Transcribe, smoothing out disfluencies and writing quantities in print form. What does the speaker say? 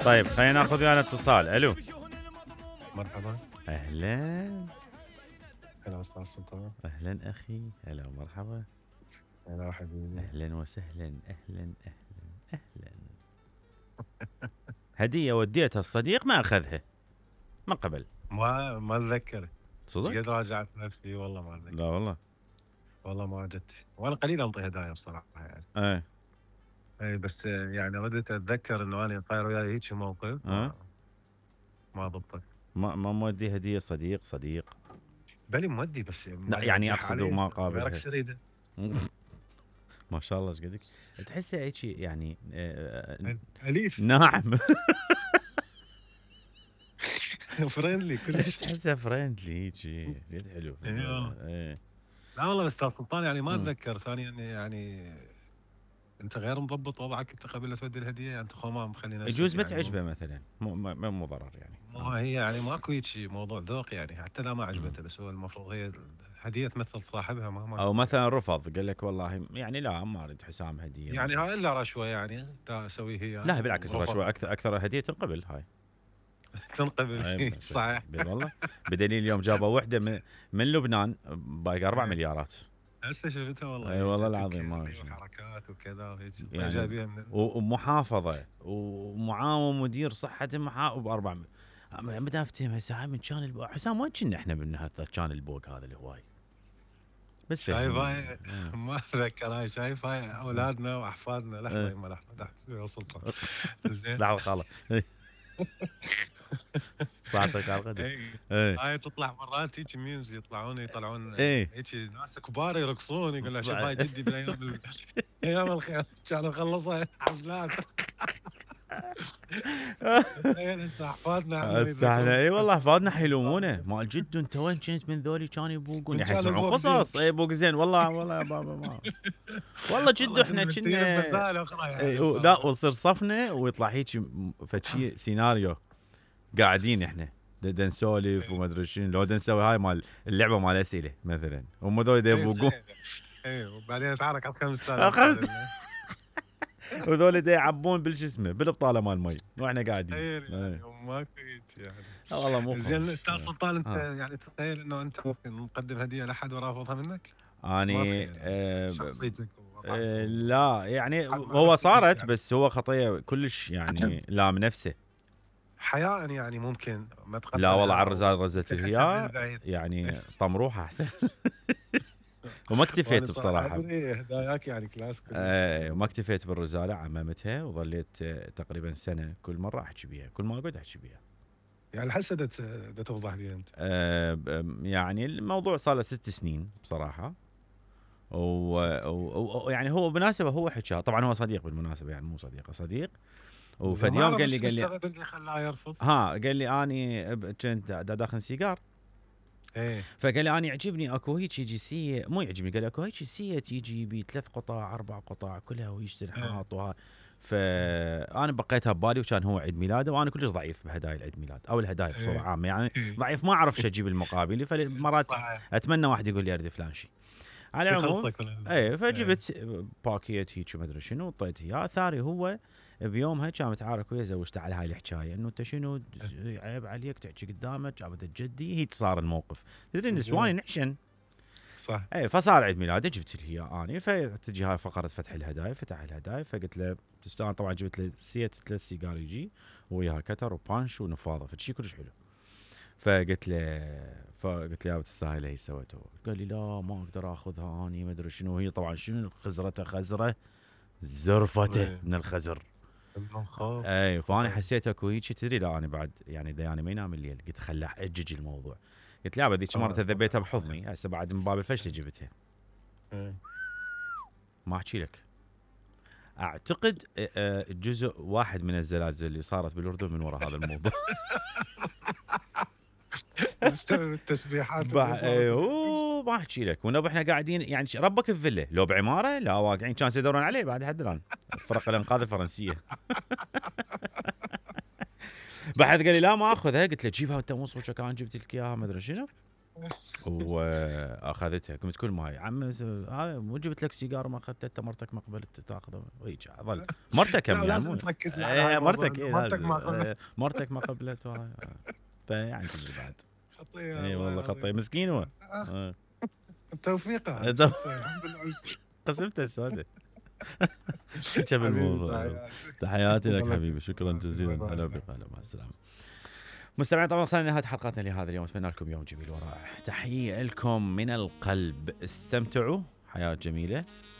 طيب خلينا ناخذ ويانا اتصال. الو. مرحبا. اهلا. هلا استاذ سلطان. اهلا اخي. هلا ومرحبا. هلا حبيبي. اهلا وسهلا. اهلا اهلا اهلا. هديه وديتها الصديق ما اخذها من قبل. ما اتذكر. صدق؟ قد راجعت نفسي والله ما اتذكر. لا والله. والله ما جت، وانا قليل انطي هدايا بصراحه يعني. ايه اي بس يعني ردت اتذكر انه انا طاير وياي هيك موقف ما ضبطت. ما مودي هديه صديق. بلي مودي بس لا ما يعني يوجه اقصد علي وما غيرك قابلها. سريده. ما شاء الله ايش قدك تحسها هيك يعني اليف. ناعم. فريندلي كلش. تحسها فريندلي هيك جد حلو. ايه. لا والله استاذ سلطان يعني ما اتذكر. ثانيا يعني انت غير مضبط وضعك انت قبل لا تودي الهديه يعني انت خمام مخلي نفسك يجوز ما يعني تعجبه مثلا مو ضرر يعني. مو هي يعني ماكو هيك موضوع ذوق يعني حتى لا ما عجبته بس هو المفروض هي الهديه تمثل صاحبها ما او مثلا رفض قال لك والله يعني لا ما اريد حسام هديه يعني هاي الا رشوه يعني دا اسوي هي لا بالعكس رشوه اكثر هديه تنقبل هاي. تنقبل صحيح والله بدليل اليوم جابوا وحده من لبنان باقي 4 مليارات. هسه شفتها والله. اي والله العظيم ما حركات وكذا وهيك يعني جايبيها من ومحافظه ومعاون مدير صحه ب4 متى افتهم هسه هاي من كان البوق حسام وين كنا احنا من كان البوق هذا اللي هواي بس شايف هاي ما اتذكر هاي شايف هاي اولادنا واحفادنا لحظه يما لحظه تحت وصلت زين لحظه خلاص صعتك على الغد. هاي تطلع مرات هيك ميمز يطلعون هيك ناس كبار يرقصون يقول لك شوف هاي جدي بالايام ايام الخير كانوا خلصوا حفلات. هسه احفادنا اي والله احفادنا حيلومونه مال جد انت وين كنت من ذولي كانوا يبوقون يحسون قصص. اي بوق زين والله يا بابا ما والله جد احنا كنا لا وصير صفنا ويطلع هيك فشي سيناريو قاعدين احنا دا نسولف وما ادري شنو لو دا نسوي هاي مال اللعبه مال اسئله مثلا هم ذول دا يبوقون. اي وبعدين نتعارك على 5000 وذول دا يعبون بالشو اسمه بالبطاله مال مي واحنا قاعدين. ماكو هيك يعني. والله مو زين استاذ سلطان انت يعني تتخيل انه انت ممكن مقدم هديه لحد ورافضها منك؟ اني شخصيتك لا يعني هو صارت بس هو خطيه كلش يعني لام نفسه حياء يعني ممكن ما تقدم. لا والله على الرزال رزت الهياء يعني طم روحه احسن. وما اكتفيت بصراحه هداياك يعني كلاس وما اكتفيت بالرزاله عممتها وظليت تقريبا سنه كل مره احكي بيها كل ما اقعد احكي بيها يعني هسه دا تفضح بيها انت. يعني الموضوع صار له 6 سنين بصراحه ويعني هو بالمناسبه هو حكاها طبعا هو صديق بالمناسبه يعني مو صديق وفد يوم قال لي السبب اللي خلاه يرفض قال لي اني كنت داخل سيجار. ايه فقال لي انا يعجبني اكو هيك يجي سيه مو يعجبني قال اكو هيك سيه تيجي ب 3 قطع 4 قطع كلها وهيك تنحاط وها فانا بقيتها ببالي وكان هو عيد ميلاده وانا كلش ضعيف بهدايا العيد ميلاد او الهدايا بصوره عامه يعني ضعيف ما اعرف شو اجيب المقابل فمرات اتمنى واحد يقول لي اريد فلان شيء على العموم. اي فجبت باكيت هيك وما ادري شنو وطيت اياه ثاري هو بيومها كان متعارك ويا زوجته على هاي الحكايه انه انت شنو عيب عليك تحكي قدامك جابت جدي هيك صار الموقف تدري النسوان نحشن صح. اي فصار عيد ميلاده جبت لي اياه اني فتجي هاي فقره فتح الهدايا فتح الهدايا فقلت له تستاهل طبعا جبت له سيه 3 سيجار يجي وياها كتر وبانش ونفاضه فشي كلش حلو فقلت له يا تستاهل هي سويته قال لي لا ما اقدر اخذها اني ما ادري شنو هي طبعا شنو خزرته خزره زرفته من الخزر اي فانا حسيت اكو هيك تدري لا انا بعد يعني دياني ما ينام الليل قلت خله اجج الموضوع قلت لا ذيك مره ذبيتها بحضني هسه بعد من باب الفشل جبتها. ما احكي لك اعتقد جزء واحد من الزلازل اللي صارت بالاردن من وراء هذا الموضوع. بسبب التسبيحات ما احكي لك ونبا احنا قاعدين يعني ربك في فيلا لو بعماره لا واقعين كانوا يدورون عليه بعد حد الان فرق الانقاذ الفرنسيه. بعد قال لي لا ما اخذها قلت له جيبها وانت مو صوتك كان جبت لك اياها ما ادري شنو واخذتها قمت كل ما هي عم هذا مو جبت لك سيجاره ما اخذته انت مرتك ما قبلت تاخذه ويجي ظل مرتك هم لا يعني لازم تركز على هاي مرتك مرتك ما قبلت. مرتك ما قبلت فيعني بعد خطيه اي والله خطيه مسكين هو توفيق الحمد لله قسمته السوداء. كم الموضوع. تحياتي لك حبيبي شكرا جزيلا. هلا بقى مع السلامه. مستمعين طبعا وصلنا لنهايه حلقتنا لهذا اليوم. اتمنى لكم يوم جميل ورائع. تحيه لكم من القلب. استمتعوا حياه جميله